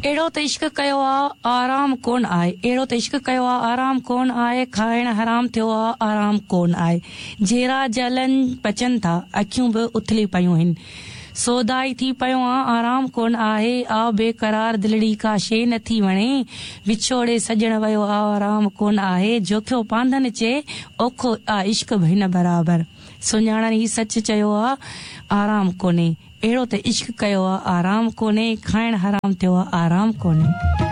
एड़ो त इश्क कयो आराम कोन आए, एड़ो त इश्क कयो आराम कोन आए, खाइण हराम थियो आराम कोन आए, जेरा जलन पचन था अखियूं भी उथली पयूं हिन, सोदाई थी पयो आराम कोन आहे, आ बेकरार दिलड़ी का शे नथी वणे, विछोड़े सजण वयो आराम कोन आहे, जोखियो पांधन चे ओखो आ इश्क बिन बराबर, सुञाणन ही सच चयो आराम कोने, एड़ो त इश्क कयो आराम कोने, खाइण हराम थियो आराम कोने।